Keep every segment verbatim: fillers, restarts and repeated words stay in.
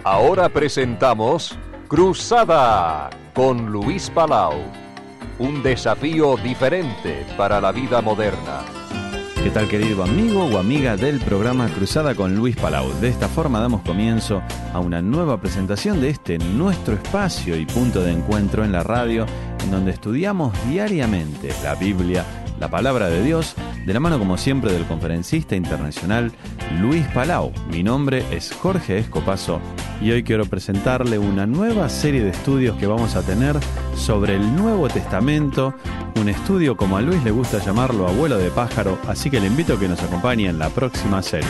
Ahora presentamos Cruzada con Luis Palau. Un desafío diferente para la vida moderna. ¿Qué tal, querido amigo o amiga del programa Cruzada con Luis Palau? De esta forma damos comienzo a una nueva presentación de este nuestro espacio y punto de encuentro en la radio, en donde estudiamos diariamente la Biblia, la palabra de Dios, de la mano como siempre del conferencista internacional Luis Palau. Mi nombre es Jorge Escopazo y hoy quiero presentarle una nueva serie de estudios que vamos a tener sobre el Nuevo Testamento, un estudio como a Luis le gusta llamarlo abuelo de pájaro, así que le invito a que nos acompañe en la próxima serie.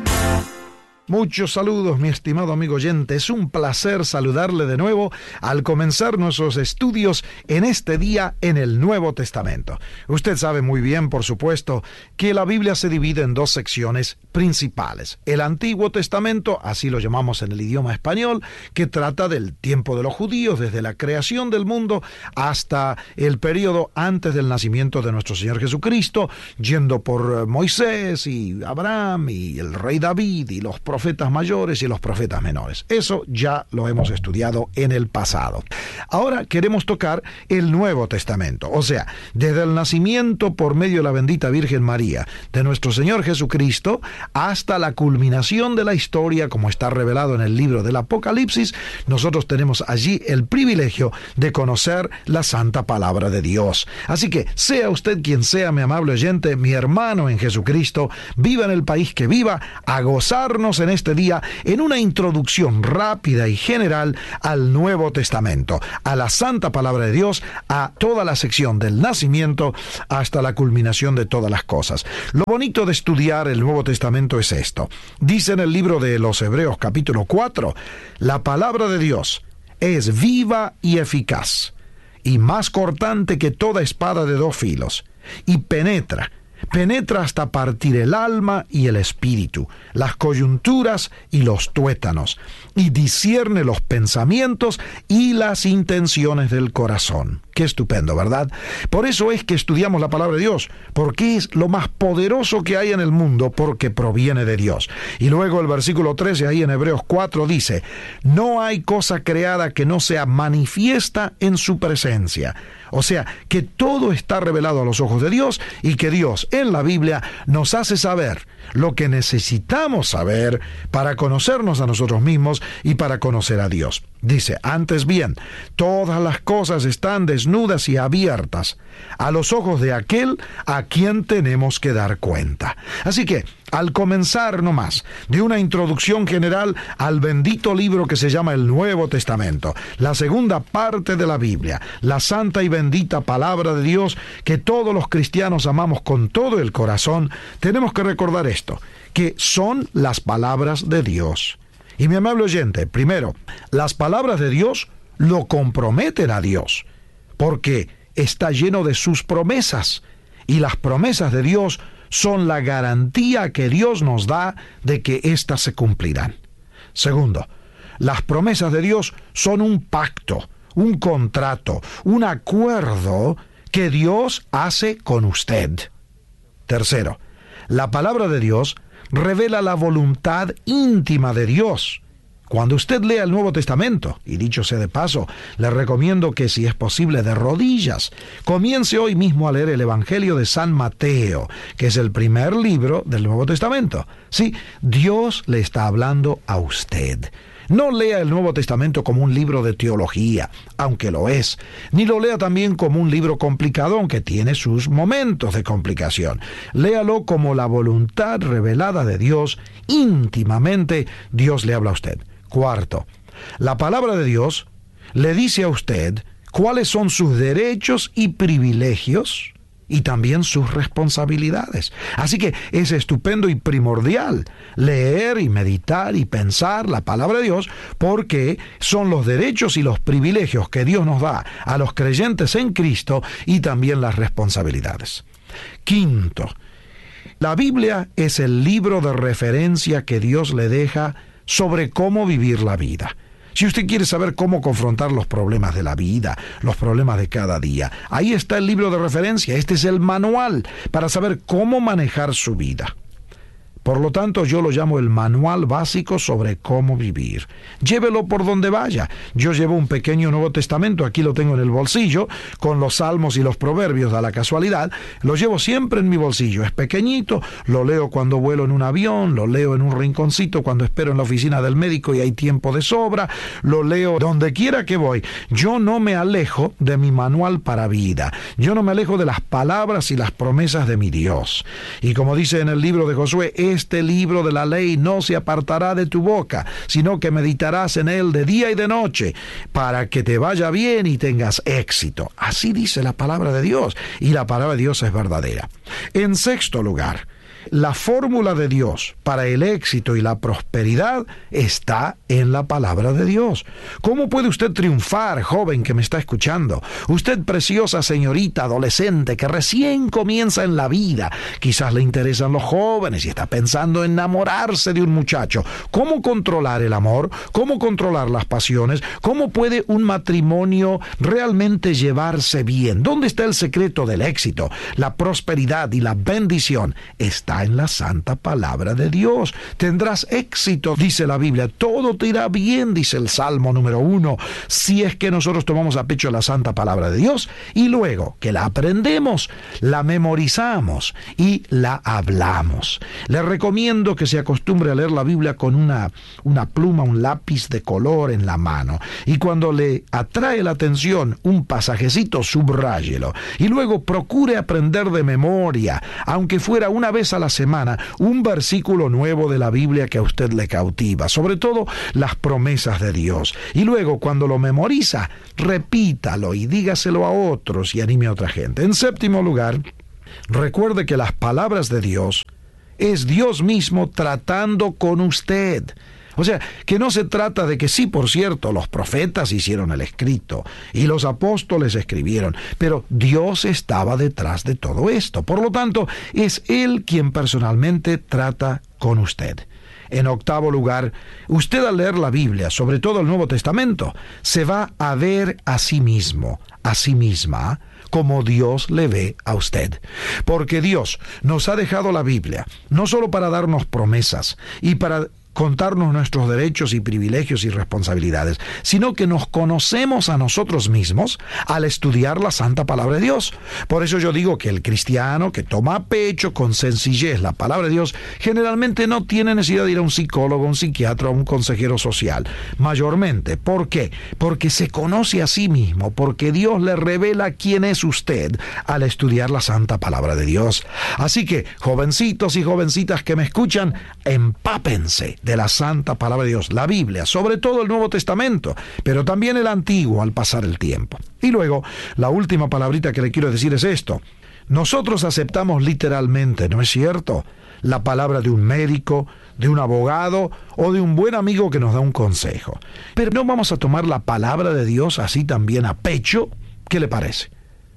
Muchos saludos, mi estimado amigo oyente. Es un placer saludarle de nuevo al comenzar nuestros estudios en este día en el Nuevo Testamento. Usted sabe muy bien, por supuesto, que la Biblia se divide en dos secciones principales. El Antiguo Testamento, así lo llamamos en el idioma español, que trata del tiempo de los judíos, desde la creación del mundo hasta el periodo antes del nacimiento de nuestro Señor Jesucristo, yendo por Moisés y Abraham y el rey David y los profetas mayores y los profetas menores. Eso ya lo hemos estudiado en el pasado. Ahora queremos tocar el Nuevo Testamento, o sea, desde el nacimiento por medio de la bendita Virgen María de nuestro Señor Jesucristo hasta la culminación de la historia, como está revelado en el libro del Apocalipsis. Nosotros tenemos allí el privilegio de conocer la santa palabra de Dios. Así que, sea usted quien sea, mi amable oyente, mi hermano en Jesucristo, viva en el país que viva, a gozarnos en este día en una introducción rápida y general al Nuevo Testamento, a la santa palabra de Dios, a toda la sección del nacimiento hasta la culminación de todas las cosas. Lo bonito de estudiar el Nuevo Testamento es esto. Dice en el libro de los Hebreos capítulo cuatro, la palabra de Dios es viva y eficaz, y más cortante que toda espada de dos filos, y penetra, penetra hasta partir el alma y el espíritu, las coyunturas y los tuétanos, y discierne los pensamientos y las intenciones del corazón. Qué estupendo, ¿verdad? Por eso es que estudiamos la palabra de Dios, porque es lo más poderoso que hay en el mundo, porque proviene de Dios. Y luego el versículo trece, ahí en Hebreos cuatro, dice, no hay cosa creada que no sea manifiesta en su presencia. O sea, que todo está revelado a los ojos de Dios y que Dios en la Biblia nos hace saber lo que necesitamos saber para conocernos a nosotros mismos y para conocer a Dios. Dice, antes bien, todas las cosas están desnudas y abiertas a los ojos de aquel a quien tenemos que dar cuenta. Así que, al comenzar nomás de una introducción general al bendito libro que se llama el Nuevo Testamento, la segunda parte de la Biblia, la santa y bendita palabra de Dios que todos los cristianos amamos con todo el corazón, tenemos que recordar esto, que son las palabras de Dios. Y mi amable oyente, primero, las palabras de Dios lo comprometen a Dios, porque está lleno de sus promesas, y las promesas de Dios son la garantía que Dios nos da de que éstas se cumplirán. Segundo, las promesas de Dios son un pacto, un contrato, un acuerdo que Dios hace con usted. Tercero, la palabra de Dios revela la voluntad íntima de Dios. Cuando usted lea el Nuevo Testamento, y dicho sea de paso, le recomiendo que, si es posible, de rodillas, comience hoy mismo a leer el Evangelio de San Mateo, que es el primer libro del Nuevo Testamento. Sí, Dios le está hablando a usted. No lea el Nuevo Testamento como un libro de teología, aunque lo es, ni lo lea también como un libro complicado, aunque tiene sus momentos de complicación. Léalo como la voluntad revelada de Dios, íntimamente Dios le habla a usted. Cuarto, la palabra de Dios le dice a usted cuáles son sus derechos y privilegios y también sus responsabilidades. Así que es estupendo y primordial leer y meditar y pensar la palabra de Dios, porque son los derechos y los privilegios que Dios nos da a los creyentes en Cristo y también las responsabilidades. Quinto, la Biblia es el libro de referencia que Dios le deja sobre cómo vivir la vida. Si usted quiere saber cómo confrontar los problemas de la vida, los problemas de cada día, ahí está el libro de referencia. Este es el manual para saber cómo manejar su vida. Por lo tanto, yo lo llamo el manual básico sobre cómo vivir. Llévelo por donde vaya. Yo llevo un pequeño Nuevo Testamento, aquí lo tengo en el bolsillo, con los salmos y los proverbios, da la casualidad. Lo llevo siempre en mi bolsillo. Es pequeñito, lo leo cuando vuelo en un avión, lo leo en un rinconcito cuando espero en la oficina del médico y hay tiempo de sobra, lo leo donde quiera que voy. Yo no me alejo de mi manual para vida. Yo no me alejo de las palabras y las promesas de mi Dios. Y como dice en el libro de Josué, este libro de la ley no se apartará de tu boca, sino que meditarás en él de día y de noche, para que te vaya bien y tengas éxito. Así dice la palabra de Dios, y la palabra de Dios es verdadera. En sexto lugar, la fórmula de Dios para el éxito y la prosperidad está en la palabra de Dios. ¿Cómo puede usted triunfar, joven que me está escuchando? Usted, preciosa señorita adolescente que recién comienza en la vida, quizás le interesan los jóvenes y está pensando en enamorarse de un muchacho. ¿Cómo controlar el amor? ¿Cómo controlar las pasiones? ¿Cómo puede un matrimonio realmente llevarse bien? ¿Dónde está el secreto del éxito, la prosperidad y la bendición? Está en la santa palabra de Dios. Tendrás éxito, dice la Biblia. Todo te irá bien, dice el Salmo número uno, si es que nosotros tomamos a pecho la santa palabra de Dios y luego que la aprendemos, la memorizamos y la hablamos. Le recomiendo que se acostumbre a leer la Biblia con una, una pluma, un lápiz de color en la mano, y cuando le atrae la atención un pasajecito, subráyelo y luego procure aprender de memoria, aunque fuera una vez a la semana, un versículo nuevo de la Biblia que a usted le cautiva, sobre todo las promesas de Dios. Y luego, cuando lo memoriza, repítalo y dígaselo a otros y anime a otra gente. En séptimo lugar, recuerde que las palabras de Dios es Dios mismo tratando con usted. O sea, que no se trata de que sí, por cierto, los profetas hicieron el escrito y los apóstoles escribieron, pero Dios estaba detrás de todo esto. Por lo tanto, es Él quien personalmente trata con usted. En octavo lugar, usted al leer la Biblia, sobre todo el Nuevo Testamento, se va a ver a sí mismo, a sí misma, como Dios le ve a usted. Porque Dios nos ha dejado la Biblia, no solo para darnos promesas y para contarnos nuestros derechos y privilegios y responsabilidades, sino que nos conocemos a nosotros mismos al estudiar la santa palabra de Dios. Por eso yo digo que el cristiano que toma a pecho con sencillez la palabra de Dios, generalmente no tiene necesidad de ir a un psicólogo, un psiquiatra o un consejero social. Mayormente. ¿Por qué? Porque se conoce a sí mismo, porque Dios le revela quién es usted al estudiar la santa palabra de Dios. Así que, jovencitos y jovencitas que me escuchan, empápense de la santa palabra de Dios, la Biblia, sobre todo el Nuevo Testamento, pero también el Antiguo al pasar el tiempo. Y luego, la última palabrita que le quiero decir es esto. Nosotros aceptamos literalmente, ¿no es cierto?, la palabra de un médico, de un abogado o de un buen amigo que nos da un consejo. Pero no vamos a tomar la palabra de Dios así también a pecho. ¿Qué le parece?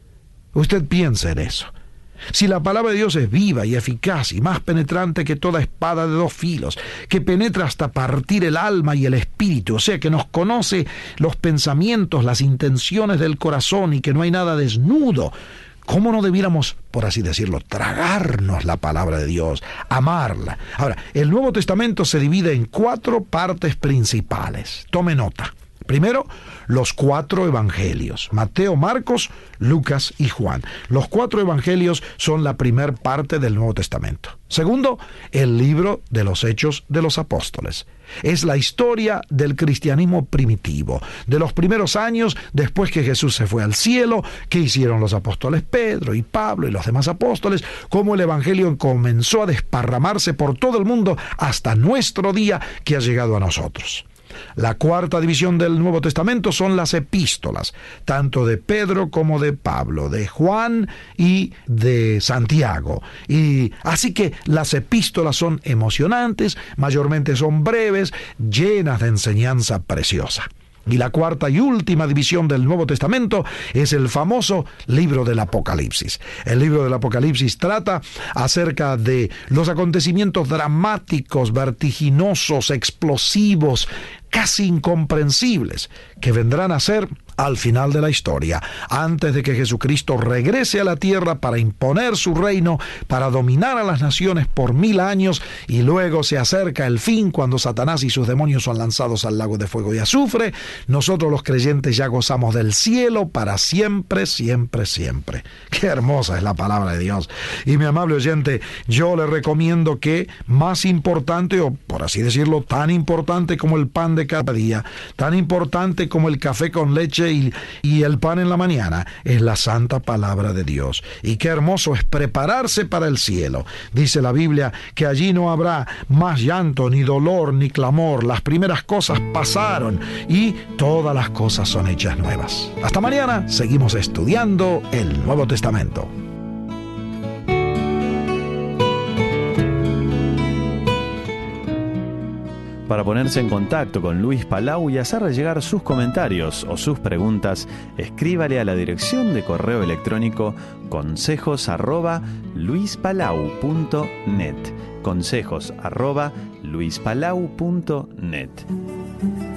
Usted piensa en eso. Si la palabra de Dios es viva y eficaz y más penetrante que toda espada de dos filos, que penetra hasta partir el alma y el espíritu, o sea, que nos conoce los pensamientos, las intenciones del corazón y que no hay nada desnudo, ¿cómo no debiéramos, por así decirlo, tragarnos la palabra de Dios, amarla? Ahora, el Nuevo Testamento se divide en cuatro partes principales. Tome nota. Primero, los cuatro evangelios, Mateo, Marcos, Lucas y Juan. Los cuatro evangelios son la primer parte del Nuevo Testamento. Segundo, el libro de los Hechos de los Apóstoles. Es la historia del cristianismo primitivo, de los primeros años después que Jesús se fue al cielo, qué hicieron los apóstoles Pedro y Pablo y los demás apóstoles, cómo el evangelio comenzó a desparramarse por todo el mundo hasta nuestro día que ha llegado a nosotros. La cuarta división del Nuevo Testamento son las epístolas, tanto de Pedro como de Pablo, de Juan y de Santiago. Y así que las epístolas son emocionantes, mayormente son breves, llenas de enseñanza preciosa. Y la cuarta y última división del Nuevo Testamento es el famoso libro del Apocalipsis. El libro del Apocalipsis trata acerca de los acontecimientos dramáticos, vertiginosos, explosivos, casi incomprensibles que vendrán a ser al final de la historia, antes de que Jesucristo regrese a la tierra para imponer su reino, para dominar a las naciones por mil años, y luego se acerca el fin cuando Satanás y sus demonios son lanzados al lago de fuego y azufre. Nosotros los creyentes ya gozamos del cielo para siempre, siempre, siempre. Qué hermosa es la palabra de Dios. Y mi amable oyente, yo le recomiendo que más importante, o por así decirlo, tan importante como el pan de cada día, tan importante como el café con leche y, y el pan en la mañana, es la santa palabra de Dios. Y qué hermoso es prepararse para el cielo. Dice la Biblia que allí no habrá más llanto, ni dolor, ni clamor. Las primeras cosas pasaron y todas las cosas son hechas nuevas. Hasta mañana, seguimos estudiando el Nuevo Testamento. Para ponerse en contacto con Luis Palau y hacerle llegar sus comentarios o sus preguntas, escríbale a la dirección de correo electrónico consejos arroba luispalau punto net. Consejos arroba luispalau punto net.